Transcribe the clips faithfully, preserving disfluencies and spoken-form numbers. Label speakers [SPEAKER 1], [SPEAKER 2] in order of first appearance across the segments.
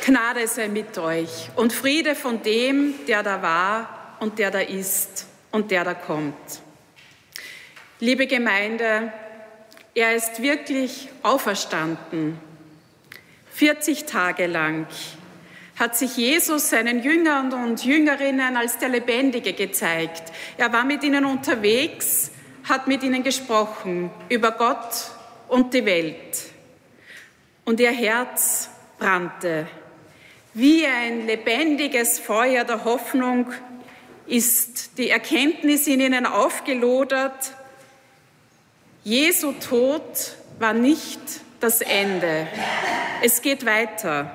[SPEAKER 1] Gnade sei mit euch und Friede von dem, der da war und der da ist und der da kommt. Liebe Gemeinde, er ist wirklich auferstanden. vierzig Tage lang hat sich Jesus seinen Jüngern und Jüngerinnen als der Lebendige gezeigt. Er war mit ihnen unterwegs, hat mit ihnen gesprochen über Gott und die Welt. Und ihr Herz brannte. Wie ein lebendiges Feuer der Hoffnung ist die Erkenntnis in ihnen aufgelodert: Jesu Tod war nicht das Ende. Es geht weiter.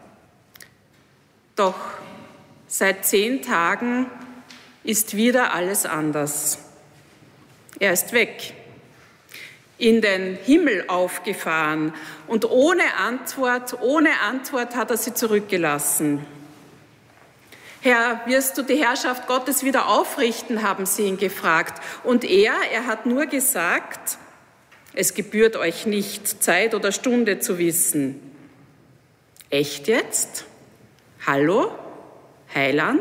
[SPEAKER 1] Doch seit zehn Tagen ist wieder alles anders. Er ist weg, in den Himmel aufgefahren und ohne Antwort, ohne Antwort hat er sie zurückgelassen. Herr, wirst du die Herrschaft Gottes wieder aufrichten, haben sie ihn gefragt. Und er, er hat nur gesagt: Es gebührt euch nicht, Zeit oder Stunde zu wissen. Echt jetzt? Hallo, Heiland?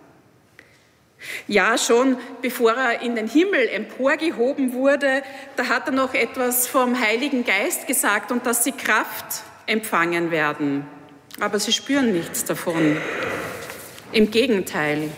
[SPEAKER 1] Ja, schon bevor er in den Himmel emporgehoben wurde, da hat er noch etwas vom Heiligen Geist gesagt und dass sie Kraft empfangen werden. Aber sie spüren nichts davon. Im Gegenteil.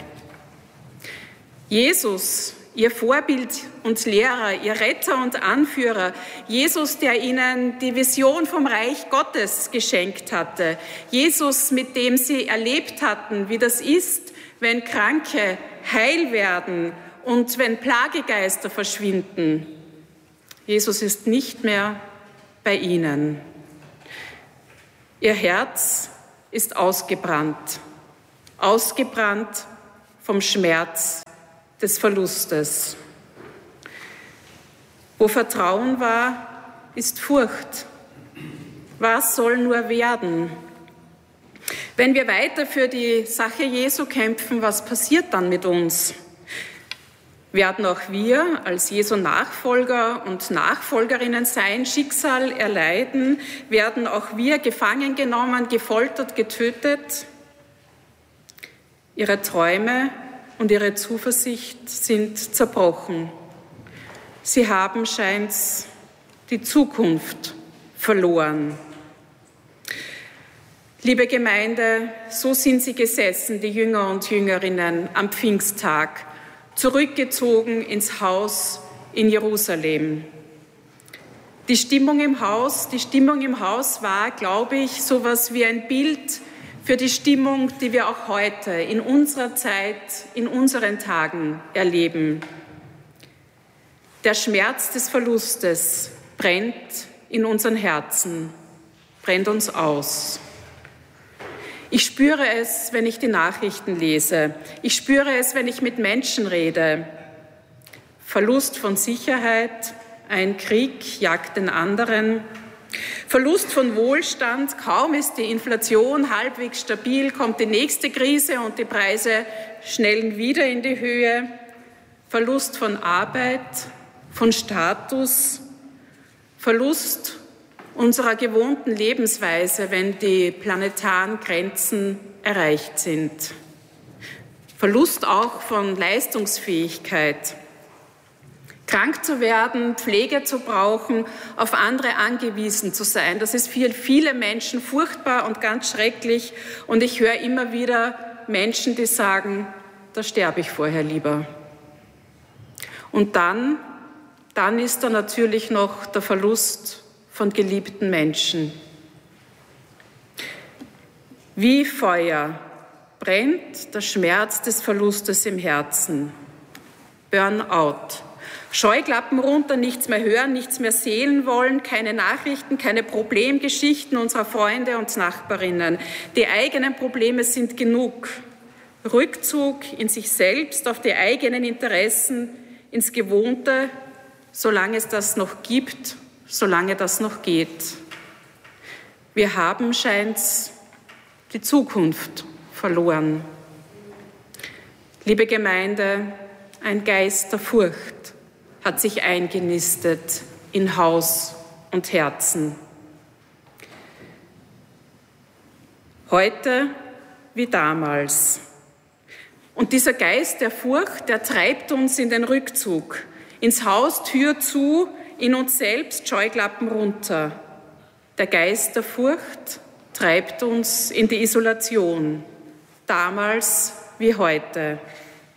[SPEAKER 1] Jesus, ihr Vorbild und Lehrer, ihr Retter und Anführer, Jesus, der ihnen die Vision vom Reich Gottes geschenkt hatte, Jesus, mit dem sie erlebt hatten, wie das ist, wenn Kranke heil werden und wenn Plagegeister verschwinden. Jesus ist nicht mehr bei ihnen. Ihr Herz ist ausgebrannt, ausgebrannt vom Schmerz des Verlustes. Wo Vertrauen war, ist Furcht. Was soll nur werden? Wenn wir weiter für die Sache Jesu kämpfen, was passiert dann mit uns? Werden auch wir als Jesu Nachfolger und Nachfolgerinnen sein Schicksal erleiden? Werden auch wir gefangen genommen, gefoltert, getötet? Ihre Träume und ihre Zuversicht sind zerbrochen. Sie haben, scheint's, die Zukunft verloren. Liebe Gemeinde, so sind sie gesessen, die Jünger und Jüngerinnen, am Pfingsttag, zurückgezogen ins Haus in Jerusalem. Die Stimmung im Haus, die Stimmung im Haus war, glaube ich, so etwas wie ein Bild für die Stimmung, die wir auch heute in unserer Zeit, in unseren Tagen erleben. Der Schmerz des Verlustes brennt in unseren Herzen, brennt uns aus. Ich spüre es, wenn ich die Nachrichten lese. Ich spüre es, wenn ich mit Menschen rede. Verlust von Sicherheit, ein Krieg jagt den anderen. Verlust von Wohlstand, kaum ist die Inflation halbwegs stabil, kommt die nächste Krise und die Preise schnellen wieder in die Höhe. Verlust von Arbeit, von Status, Verlust unserer gewohnten Lebensweise, wenn die planetaren Grenzen erreicht sind. Verlust auch von Leistungsfähigkeit. Krank zu werden, Pflege zu brauchen, auf andere angewiesen zu sein, das ist für viele Menschen furchtbar und ganz schrecklich. Und ich höre immer wieder Menschen, die sagen, da sterbe ich vorher lieber. Und dann, dann ist da natürlich noch der Verlust von geliebten Menschen. Wie Feuer brennt der Schmerz des Verlustes im Herzen. Burnout. Scheuklappen runter, nichts mehr hören, nichts mehr sehen wollen, keine Nachrichten, keine Problemgeschichten unserer Freunde und Nachbarinnen. Die eigenen Probleme sind genug. Rückzug in sich selbst, auf die eigenen Interessen, ins Gewohnte, solange es das noch gibt, solange das noch geht. Wir haben, scheint's, die Zukunft verloren. Liebe Gemeinde, ein Geist der Furcht hat sich eingenistet in Haus und Herzen. heute wie damals. Und dieser Geist der Furcht, der treibt uns in den Rückzug, ins Haus, Tür zu, in uns selbst, Scheuklappen runter. Der Geist der Furcht treibt uns in die Isolation, damals wie heute.